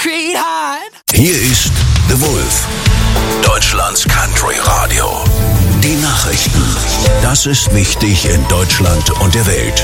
Concrete Heart. Hier ist The Wolf, Deutschlands Country Radio. Die Nachrichten. Das ist wichtig in Deutschland und der Welt.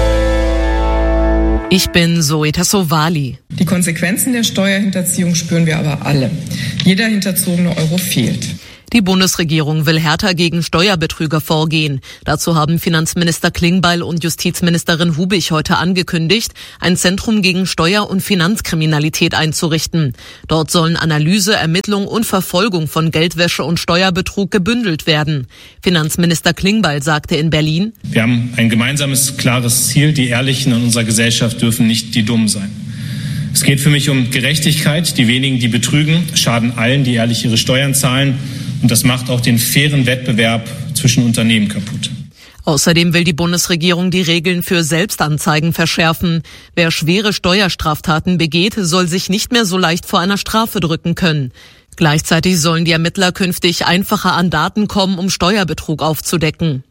Ich bin Zoe Tassovali. Die Konsequenzen der Steuerhinterziehung spüren wir aber alle. Jeder hinterzogene Euro fehlt. Die Bundesregierung will härter gegen Steuerbetrüger vorgehen. Dazu haben Finanzminister Klingbeil und Justizministerin Hubig heute angekündigt, ein Zentrum gegen Steuer- und Finanzkriminalität einzurichten. Dort sollen Analyse, Ermittlung und Verfolgung von Geldwäsche und Steuerbetrug gebündelt werden. Finanzminister Klingbeil sagte in Berlin: Wir haben ein gemeinsames, klares Ziel. Die Ehrlichen in unserer Gesellschaft dürfen nicht die Dummen sein. Es geht für mich um Gerechtigkeit. Die wenigen, die betrügen, schaden allen, die ehrlich ihre Steuern zahlen. Und das macht auch den fairen Wettbewerb zwischen Unternehmen kaputt. Außerdem will die Bundesregierung die Regeln für Selbstanzeigen verschärfen. Wer schwere Steuerstraftaten begeht, soll sich nicht mehr so leicht vor einer Strafe drücken können. Gleichzeitig sollen die Ermittler künftig einfacher an Daten kommen, um Steuerbetrug aufzudecken.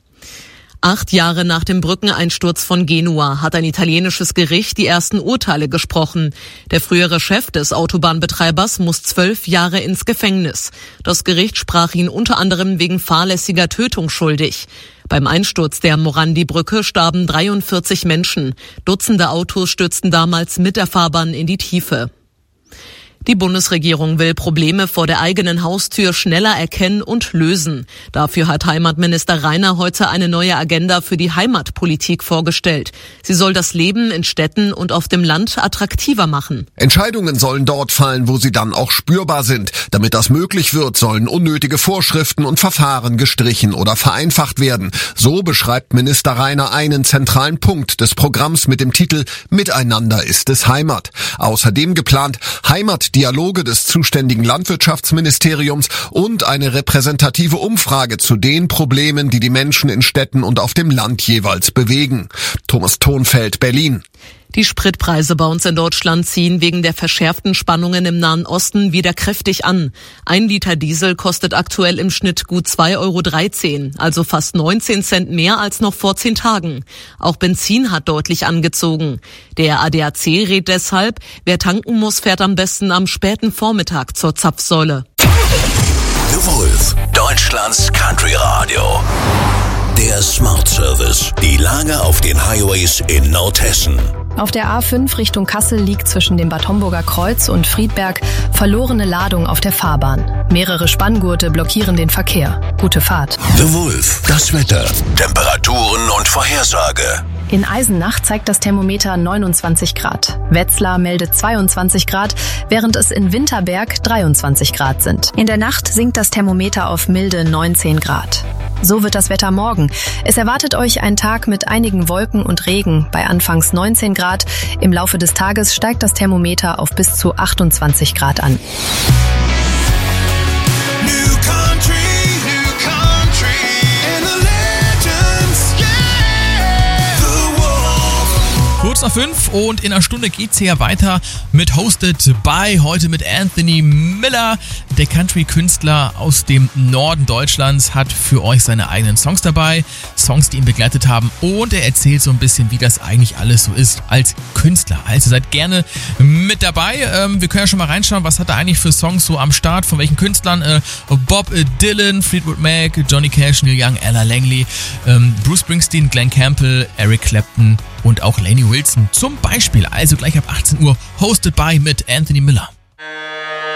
8 Jahre nach dem Brückeneinsturz von Genua hat ein italienisches Gericht die ersten Urteile gesprochen. Der frühere Chef des Autobahnbetreibers muss 12 Jahre ins Gefängnis. Das Gericht sprach ihn unter anderem wegen fahrlässiger Tötung schuldig. Beim Einsturz der Morandi-Brücke starben 43 Menschen. Dutzende Autos stürzten damals mit der Fahrbahn in die Tiefe. Die Bundesregierung will Probleme vor der eigenen Haustür schneller erkennen und lösen. Dafür hat Heimatminister Rainer heute eine neue Agenda für die Heimatpolitik vorgestellt. Sie soll das Leben in Städten und auf dem Land attraktiver machen. Entscheidungen sollen dort fallen, wo sie dann auch spürbar sind. Damit das möglich wird, sollen unnötige Vorschriften und Verfahren gestrichen oder vereinfacht werden. So beschreibt Minister Rainer einen zentralen Punkt des Programms mit dem Titel Miteinander ist es Heimat. Außerdem geplant Heimatdialoge des zuständigen Landwirtschaftsministeriums und eine repräsentative Umfrage zu den Problemen, die die Menschen in Städten und auf dem Land jeweils bewegen. Thomas Thonfeld, Berlin. Die Spritpreise bei uns in Deutschland ziehen wegen der verschärften Spannungen im Nahen Osten wieder kräftig an. 1 Liter Diesel kostet aktuell im Schnitt gut 2,13 €, also fast 19 Cent mehr als noch vor 10 Tagen. Auch Benzin hat deutlich angezogen. Der ADAC rät deshalb, wer tanken muss, fährt am besten am späten Vormittag zur Zapfsäule. The Wolf, Deutschlands Country Radio. Der Smart Service. Die Lage auf den Highways in Nordhessen. Auf der A5 Richtung Kassel liegt zwischen dem Bad Homburger Kreuz und Friedberg verlorene Ladung auf der Fahrbahn. Mehrere Spanngurte blockieren den Verkehr. Gute Fahrt. The Wolf, das Wetter, Temperaturen und Vorhersage. In Eisenach zeigt das Thermometer 29 Grad. Wetzlar meldet 22 Grad, während es in Winterberg 23 Grad sind. In der Nacht sinkt das Thermometer auf milde 19 Grad. So wird das Wetter morgen. Es erwartet euch ein Tag mit einigen Wolken und Regen bei anfangs 19 Grad. Im Laufe des Tages steigt das Thermometer auf bis zu 28 Grad an. Kurz nach 5 und in einer Stunde geht's hier weiter mit Hosted by, heute mit Anthony Miller. Der Country-Künstler aus dem Norden Deutschlands hat für euch seine eigenen Songs dabei, Songs, die ihn begleitet haben, und er erzählt so ein bisschen, wie das eigentlich alles so ist als Künstler. Also seid gerne mit dabei. Wir können ja schon mal reinschauen, was hat er eigentlich für Songs so am Start, von welchen Künstlern? Bob Dylan, Fleetwood Mac, Johnny Cash, Neil Young, Ella Langley, Bruce Springsteen, Glenn Campbell, Eric Clapton und auch Lainey Wilson zum Beispiel. Also gleich ab 18 Uhr Hosted by mit Anthony Miller.